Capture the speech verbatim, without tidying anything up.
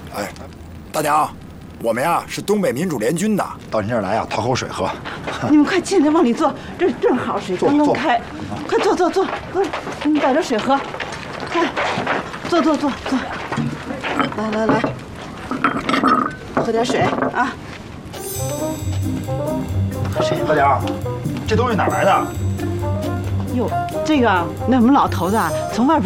哎，大娘，我们呀是东北民主联军的， 到您这儿来呀，讨口水喝。 你们快进来，往里坐，这正好水刚刚开，快坐坐坐坐，给你带点水喝，快，坐坐坐坐，来来来，喝点水啊，喝水。 大娘，这东西哪来的？ 哟，这个那我们老头子啊，从外边